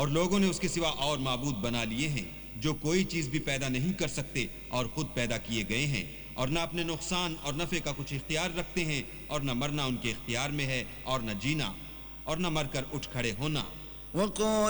और लोगों ने उसके सिवा और माबूद बना लिए हैं जो कोई चीज भी पैदा नहीं कर सकते और खुद पैदा किए गए हैं, और न अपने नुकसान और नफे का कुछ इख्तियार रखते हैं, और न मरना उनके इख्तियार में है और न जीना, और न मरकर उठ खड़े होना। وقال